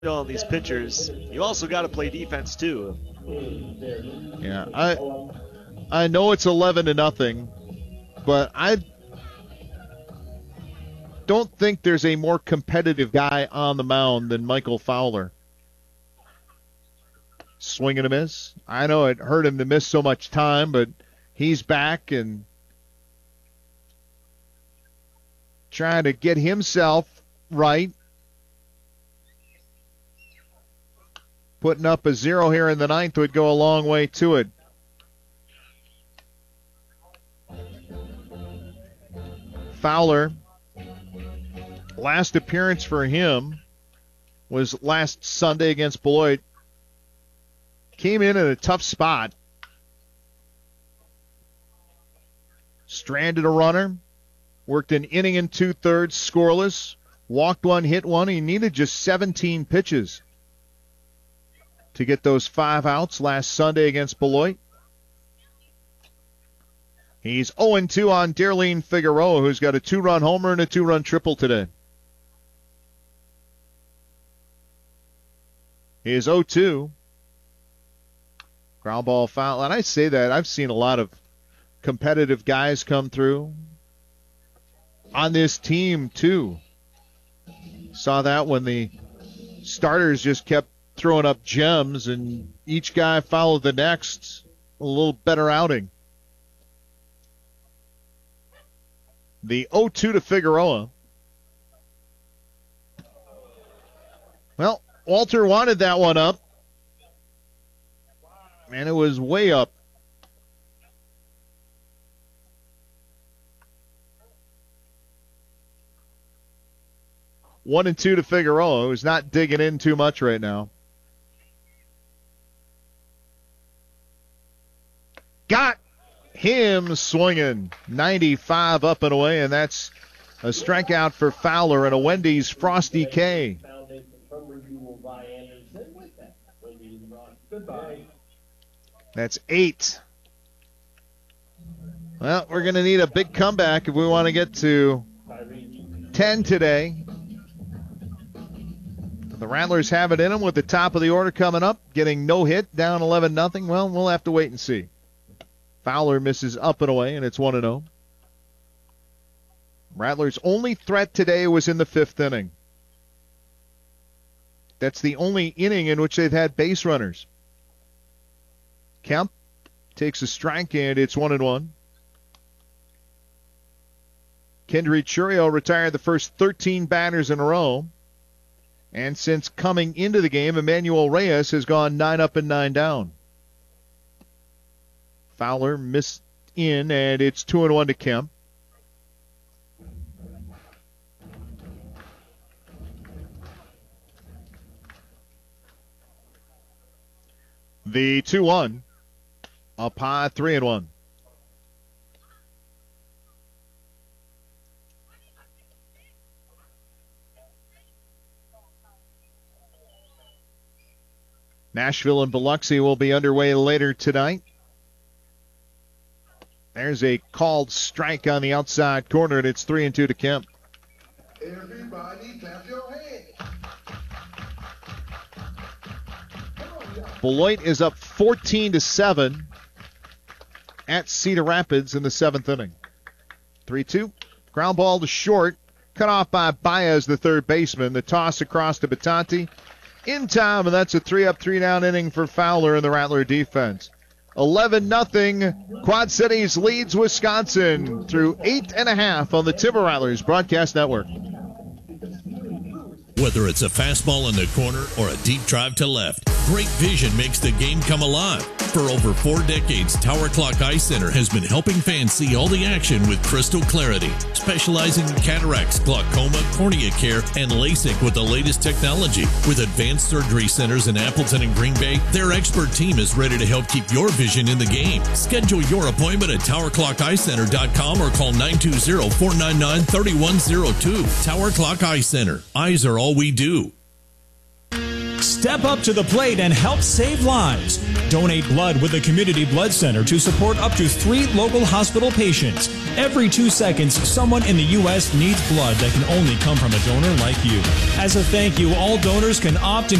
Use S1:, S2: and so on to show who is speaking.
S1: all these pitchers, you also got to play defense too.
S2: Yeah, I know it's 11-0, but I don't think there's a more competitive guy on the mound than Michael Fowler. Swing and a miss. I know it hurt him to miss so much time, but he's back and trying to get himself right. Putting up a 0 here in the ninth would go a long way to it. Fowler, last appearance for him was last Sunday against Beloit. Came in a tough spot. Stranded a runner. Worked an inning and 2/3 scoreless. Walked one, hit one. He needed just 17 pitches to get those 5 outs last Sunday against Beloit. He's 0-2 on Darlene Figueroa, who's got a 2-run homer and a 2-run triple today. He is 0-2. Ground ball foul. And I say that, I've seen a lot of competitive guys come through on this team, too. Saw that when the starters just kept throwing up gems, and each guy followed the next. A little better outing. The 0-2 to Figueroa. Well, Walter wanted that one up, and it was way up. One and 2 to Figueroa, who's not digging in too much right now. Got him swinging. 95 up and away, and that's a strikeout for Fowler and a Wendy's Frosty K. That's 8. Well, we're going to need a big comeback if we want to get to 10 today. The Rattlers have it in them with the top of the order coming up, getting no hit, down 11-0. Well, we'll have to wait and see. Fowler misses up and away, and it's 1-0. Rattlers' only threat today was in the 5th inning. That's the only inning in which they've had base runners. Kemp takes a strike, and it's 1-1. Kendry Churio retired the first 13 batters in a row. And since coming into the game, Emmanuel Reyes has gone 9 up and 9 down. Fowler missed in, and it's 2-1 to Kemp. The 2-1 up high, 3-1. Nashville and Biloxi will be underway later tonight. There's a called strike on the outside corner, and it's 3-2 to Kemp.
S3: Everybody clap your hands.
S2: Beloit is up 14-7 at Cedar Rapids in the 7th inning. 3-2. Ground ball to short. Cut off by Baez, the third baseman. The toss across to Batanti. In time, and that's a 3-up, 3-down inning for Fowler and the Rattler defense. 11-0. Quad Cities leads Wisconsin through 8.5 on the Timber Rattlers Broadcast Network.
S4: Whether it's a fastball in the corner or a deep drive to left, great vision makes the game come alive. For over 4 decades, Tower Clock Eye Center has been helping fans see all the action with crystal clarity, specializing in cataracts, glaucoma, cornea care, and LASIK with the latest technology. With advanced surgery centers in Appleton and Green Bay, their expert team is ready to help keep your vision in the game. Schedule your appointment at TowerClockEyeCenter.com or call 920-499-3102. Tower Clock Eye Center. Eyes are all we do.
S5: Step up to the plate and help save lives. Donate blood with the Community Blood Center to support up to 3 local hospital patients. Every 2 seconds, someone in the U.S. needs blood that can only come from a donor like you. As a thank you, all donors can opt